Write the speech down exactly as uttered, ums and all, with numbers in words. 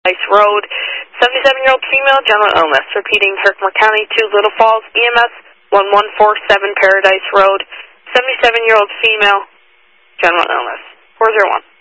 Paradise Road. seventy-seven-year-old female, general illness. Repeating, Herkimer County to Little Falls, E M S one one four seven Paradise Road. seventy-seven-year-old female, general illness. four zero one.